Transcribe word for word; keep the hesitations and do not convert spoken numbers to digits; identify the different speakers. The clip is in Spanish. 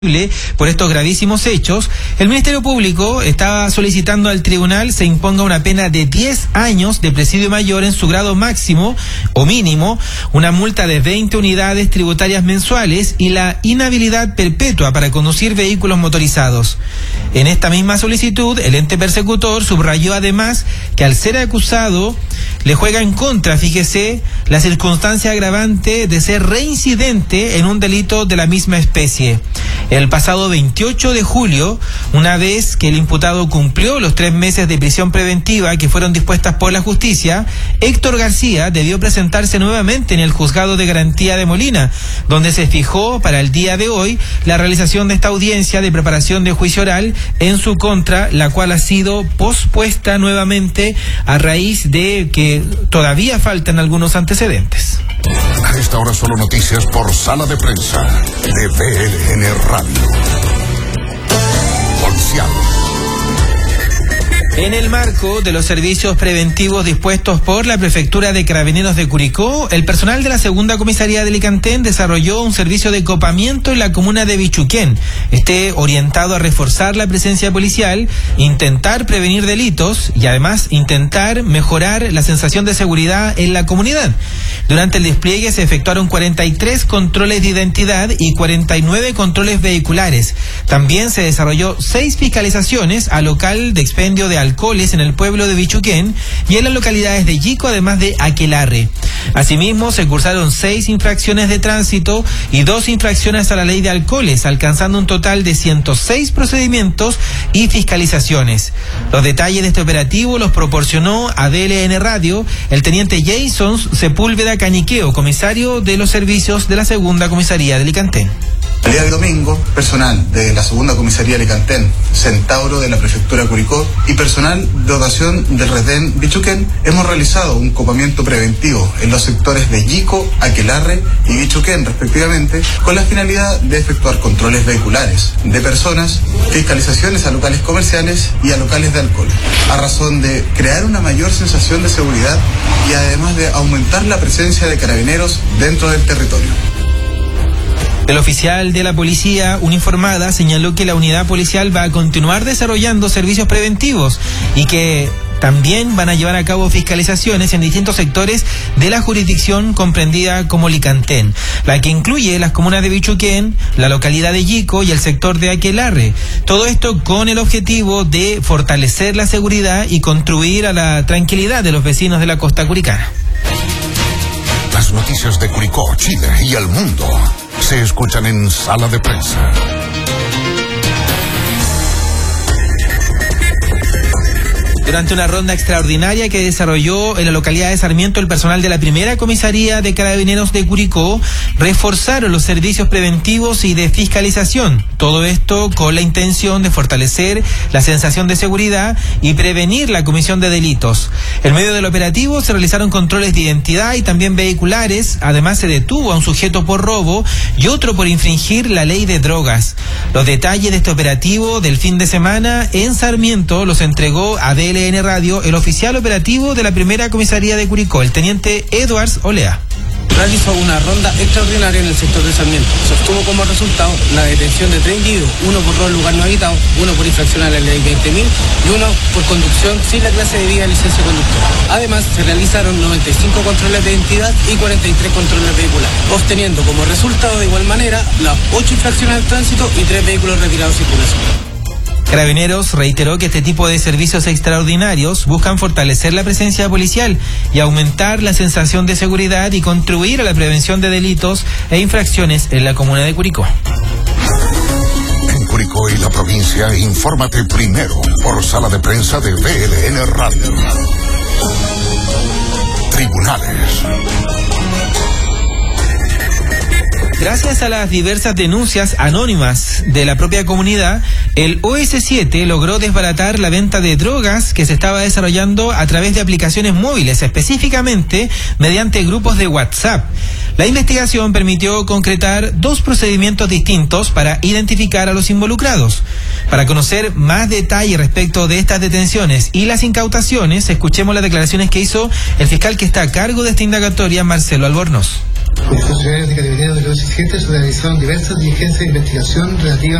Speaker 1: por estos gravísimos hechos, el Ministerio Público está solicitando al tribunal se imponga una pena de diez años de presidio mayor en su grado máximo o mínimo, una multa de veinte unidades tributarias mensuales y la inhabilidad perpetua para conducir vehículos motorizados. En esta misma solicitud, el ente persecutor subrayó además que al ser acusado le juega en contra, fíjese, la circunstancia agravante de ser reincidente en un delito de la misma especie. El pasado veintiocho de julio, una vez que el imputado cumplió los tres meses de prisión preventiva que fueron dispuestas por la justicia, Héctor García debió presentarse nuevamente en el juzgado de garantía de Molina, donde se fijó para el día de hoy la realización de esta audiencia de preparación de juicio oral en su contra, la cual ha sido pospuesta nuevamente a raíz de que todavía faltan algunos antecedentes.
Speaker 2: A esta hora solo noticias por Sala de Prensa de V L N Radio. Policial.
Speaker 1: En el marco de los servicios preventivos dispuestos por la Prefectura de Carabineros de Curicó, el personal de la Segunda Comisaría de Licantén desarrolló un servicio de copamiento en la comuna de Bichuquén, este orientado a reforzar la presencia policial, intentar prevenir delitos y además intentar mejorar la sensación de seguridad en la comunidad. Durante el despliegue se efectuaron cuarenta y tres controles de identidad y cuarenta y nueve controles vehiculares. También se desarrolló seis fiscalizaciones al local de expendio de alcoholes en el pueblo de Bichuquén y en las localidades de Yico, además de Aquelarre. Asimismo, se cursaron seis infracciones de tránsito y dos infracciones a la ley de alcoholes, alcanzando un total de ciento seis procedimientos y fiscalizaciones. Los detalles de este operativo los proporcionó a V L N Radio el teniente Jason Sepúlveda Caniqueo, comisario de los servicios de la Segunda Comisaría de Licantén.
Speaker 3: El día de domingo, personal de la Segunda Comisaría de Licantén, Centauro de la Prefectura de Curicó y personal de dotación del retén Bichuquén hemos realizado un copamiento preventivo en los sectores de Yico, Aquelarre y Bichuquén respectivamente, con la finalidad de efectuar controles vehiculares de personas, fiscalizaciones a locales comerciales y a locales de alcohol, a razón de crear una mayor sensación de seguridad y además de aumentar la presencia de carabineros dentro del territorio.
Speaker 1: El oficial de la policía uniformada señaló que la unidad policial va a continuar desarrollando servicios preventivos y que también van a llevar a cabo fiscalizaciones en distintos sectores de la jurisdicción comprendida como Licantén, la que incluye las comunas de Bichuquén, la localidad de Yico y el sector de Aquelarre. Todo esto con el objetivo de fortalecer la seguridad y contribuir a la tranquilidad de los vecinos de la costa curicana.
Speaker 2: Las noticias de Curicó, Chile y el mundo se escuchan en Sala de Prensa.
Speaker 1: Durante una ronda extraordinaria que desarrolló en la localidad de Sarmiento, el personal de la Primera Comisaría de Carabineros de Curicó reforzaron los servicios preventivos y de fiscalización. Todo esto con la intención de fortalecer la sensación de seguridad y prevenir la comisión de delitos. En medio del operativo se realizaron controles de identidad y también vehiculares. Además, se detuvo a un sujeto por robo y otro por infringir la ley de drogas. Los detalles de este operativo del fin de semana en Sarmiento los entregó a V L N Radio el oficial operativo de la Primera Comisaría de Curicó, el teniente Edwards Olea.
Speaker 4: Realizó una ronda extraordinaria en el sector de Sarmiento. Se obtuvo como resultado la detención de tres individuos, uno por robo en lugar no habitado, uno por infracción a la ley veinte mil y uno por conducción sin la clase de vida licencia conductora. Además, se realizaron noventa y cinco controles de identidad y cuarenta y tres controles vehiculares, obteniendo como resultado de igual manera las ocho infracciones al tránsito y tres vehículos retirados de circulación.
Speaker 1: Carabineros reiteró que este tipo de servicios extraordinarios buscan fortalecer la presencia policial y aumentar la sensación de seguridad y contribuir a la prevención de delitos e infracciones en la comuna de Curicó.
Speaker 2: En Curicó y la provincia, infórmate primero por Sala de Prensa de V L N Radio. Tribunales.
Speaker 1: Gracias a las diversas denuncias anónimas de la propia comunidad, el O S siete logró desbaratar la venta de drogas que se estaba desarrollando a través de aplicaciones móviles, específicamente mediante grupos de WhatsApp. La investigación permitió concretar dos procedimientos distintos para identificar a los involucrados. Para conocer más detalle respecto de estas detenciones y las incautaciones, escuchemos las declaraciones que hizo el fiscal que está a cargo de esta indagatoria, Marcelo Albornoz.
Speaker 5: Con funcionarios de Carabineros del ochenta y siete se realizaron diversas diligencias de investigación relativas